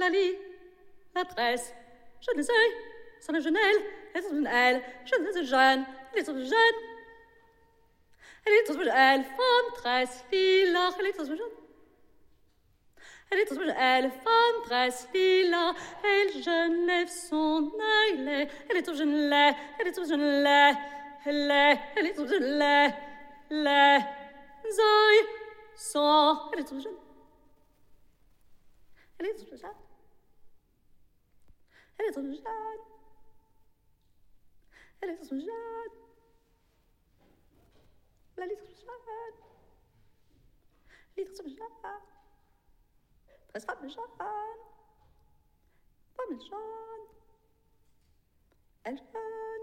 la lie, la tresse, je ne sais, son jeunelle, elle est elle, je ne sais jeune, elle est jeune. Elle est toute elle, femme tresse, lila, elle est toute jeune. Elle est toute elle, femme tresse, lila, elle jeune lève son œil, elle est toute jeune lait, elle est toute jeune lait, elle est toute jeune lait, les yeux sont, elle est toute jeune. Elle est toute jeune. Elle est toute jeune. Elle est toute jeune. La litre jeune. Litre jeune. Très femme jeune. Femme jeune. Elle jeune.